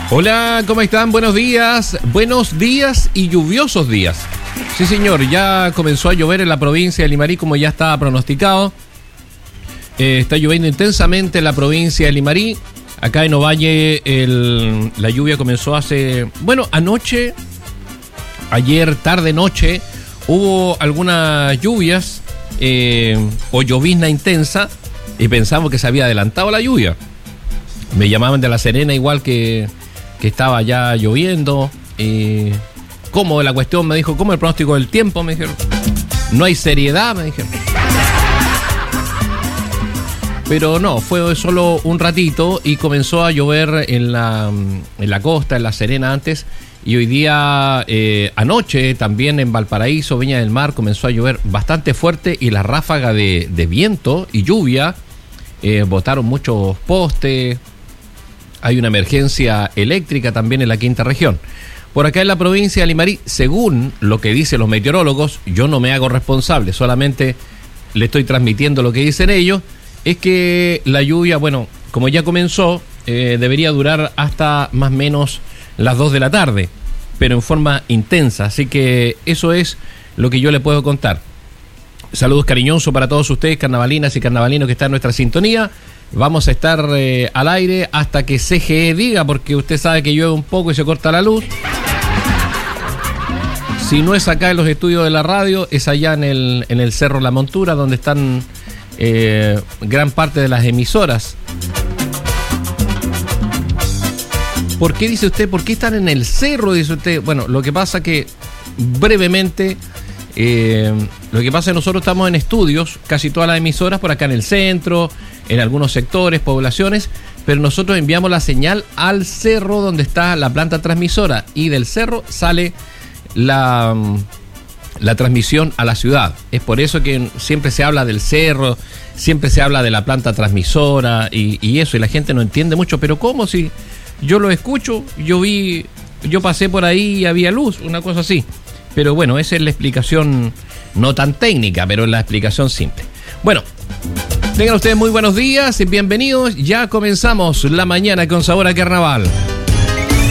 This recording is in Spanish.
Hola, ¿cómo están? Buenos días y lluviosos días. Sí, señor, ya comenzó a llover en la provincia de Limarí como ya estaba pronosticado. Está lloviendo intensamente en la provincia de Limarí. Acá en Ovalle la lluvia comenzó anoche, ayer tarde-noche, hubo algunas lluvias o llovizna intensa y pensamos que se había adelantado la lluvia. Me llamaban de La Serena igual que estaba ya lloviendo. ¿Cómo la cuestión? Me dijo, ¿cómo el pronóstico del tiempo? Me dijeron, no hay seriedad, me dijeron. Pero no, fue solo un ratito y comenzó a llover en la costa, en La Serena antes. Y hoy día, anoche, también en Valparaíso, Viña del Mar, comenzó a llover bastante fuerte y la ráfaga de viento y lluvia botaron muchos postes. Hay una emergencia eléctrica también en la quinta región. Por acá en la provincia de Limarí, según lo que dicen los meteorólogos, yo no me hago responsable, solamente le estoy transmitiendo lo que dicen ellos, es que la lluvia, como ya comenzó, debería durar hasta más o menos las 2 de la tarde, pero en forma intensa, así que eso es lo que yo le puedo contar. Saludos cariñosos para todos ustedes, carnavalinas y carnavalinos que están en nuestra sintonía. Vamos a estar al aire hasta que CGE diga, porque usted sabe que llueve un poco y se corta la luz. Si no es acá en los estudios de la radio, es allá en el Cerro La Montura, donde están gran parte de las emisoras. ¿Por qué dice usted? ¿Por qué están en el cerro? Dice usted. Bueno, lo que pasa que brevemente... lo que pasa es que nosotros estamos en estudios, casi todas las emisoras por acá en el centro, en algunos sectores, poblaciones, pero nosotros enviamos la señal al cerro donde está la planta transmisora y del cerro sale la transmisión a la ciudad. Es por eso que siempre se habla del cerro, siempre se habla de la planta transmisora y eso, y la gente no entiende mucho, pero ¿cómo? Si yo lo escucho, yo pasé por ahí y había luz, una cosa así. Pero bueno, esa es la explicación no tan técnica, pero es la explicación simple. Bueno, tengan ustedes muy buenos días y bienvenidos. Ya comenzamos la mañana con sabor a carnaval.